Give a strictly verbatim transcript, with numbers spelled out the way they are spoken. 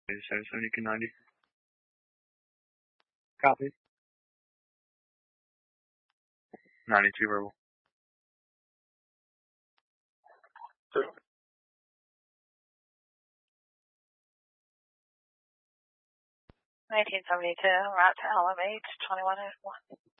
seven seventy ninety. Copy. ninety-two verbal. Two. nineteen seventy-two, route to L M H, twenty-one oh one.